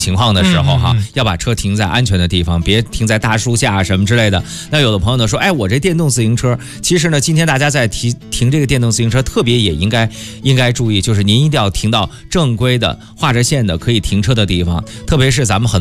情况的时候哈，要把车停在安全的地方，别停在大树下什么之类的。那有的朋友呢说，哎，我这电动自行车，其实呢，今天大家在停这个电动自行车，特别也应该注意，就是您一定要停到正规的画着线的可以停车的地方，特别是咱们很